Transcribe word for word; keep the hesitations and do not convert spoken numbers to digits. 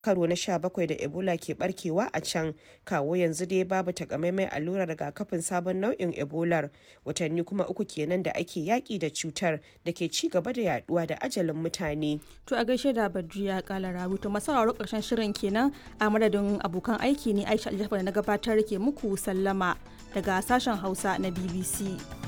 karo na sha bakwai da Ebola ke barkewa a can. Kawo yanzu dai babu takamaimai allurar rigakafin sabon nau'in Ebolar, watanni kuma uku kenan da ake yaƙi da cutar da ke ci gaba da yaduwa da ajalin mutane. To a gaishe da Badriya Kala Rabu, to masauraro ƙarshen shirin kenan, a madadin abokan aiki ne Aisha Aljafar da na gabatar ke muku sallama daga sashen Hausa na B B C.